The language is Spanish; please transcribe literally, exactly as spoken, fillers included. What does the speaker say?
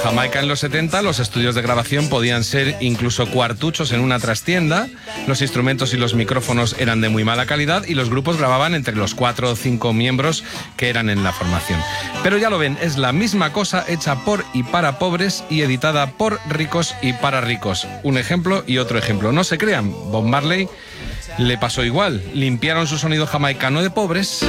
Jamaica en los setenta, los estudios de grabación podían ser incluso cuartuchos en una trastienda, los instrumentos y los micrófonos eran de muy mala calidad y los grupos grababan entre los cuatro o cinco miembros que eran en la formación. Pero ya lo ven, es la misma cosa hecha por y para pobres y editada por ricos y para ricos. Un ejemplo y otro ejemplo. No se crean, Bob Marley le pasó igual. Limpiaron su sonido jamaicano de pobres